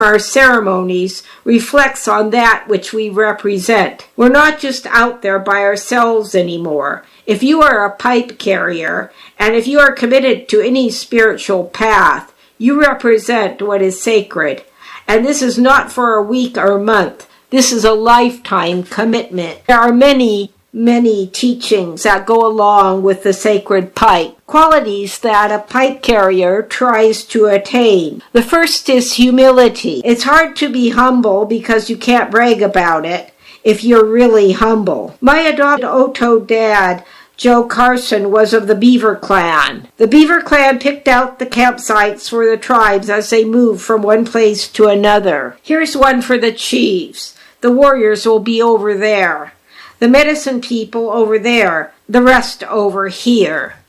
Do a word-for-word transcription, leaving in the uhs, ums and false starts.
Our ceremonies reflects on that which we represent. We're not just out there by ourselves anymore. If you are a pipe carrier, and if you are committed to any spiritual path, you represent what is sacred. And this is not for a week or a month. This is a lifetime commitment. There are many, many teachings that go along with the sacred pipe, qualities that a pipe carrier tries to attain. The first is humility. It's hard to be humble because you can't brag about it if you're really humble. My adopted Oto dad, Joe Carson, was of the Beaver Clan. The Beaver Clan picked out the campsites for the tribes as they moved from one place to another. Here's one for the chiefs. The warriors will be over there. The medicine people over there. The rest over here.